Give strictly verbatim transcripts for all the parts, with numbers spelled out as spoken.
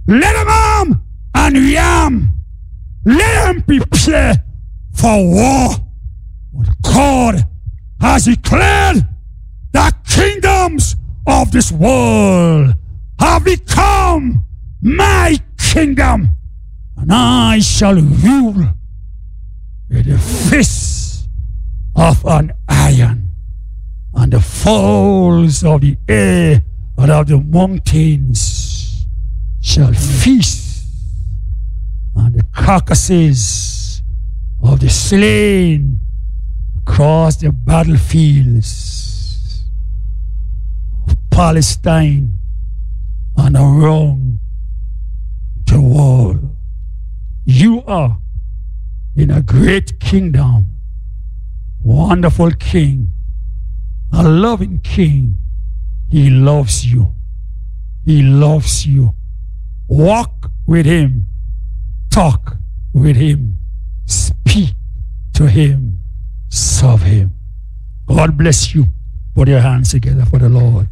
Let them arm and yam. Let them prepare for war. But God has declared that kingdoms of this world have become my kingdom, and I shall rule with the fist of an iron, and the fowls of the air and of the mountains shall feast, and the carcasses of the slain across the battlefields of Palestine and around the world. You are in a great kingdom, wonderful king, a loving king. He loves you. He loves you. Walk with him. Talk with him. Speak to him. Serve him. God bless you. Put your hands together for the Lord.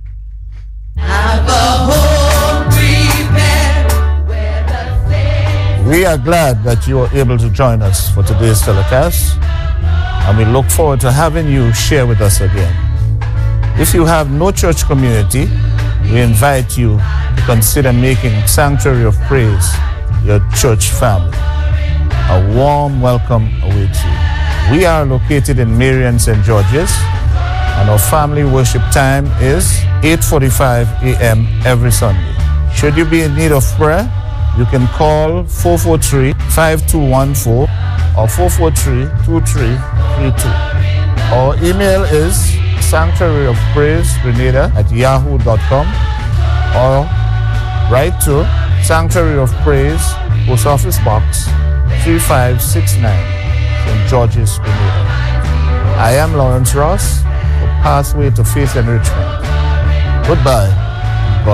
Have a home prepared where the saints. We are glad that you are able to join us for today's telecast, and we look forward to having you share with us again. If you have no church community, we invite you to consider making Sanctuary of Praise your church family. A warm welcome awaits you. We are located in Marion, Saint George's, and our family worship time is eight forty-five a.m. every Sunday. Should you be in need of prayer, you can call four four three, five two one four or four four three, two three three two. Our email is sanctuary of praise grenada at yahoo dot com, or write to Sanctuary of Praise, Post Office Box three five six nine, Saint George's, Grenada. I am Lawrence Ross, for Pathway to Faith Enrichment. Goodbye.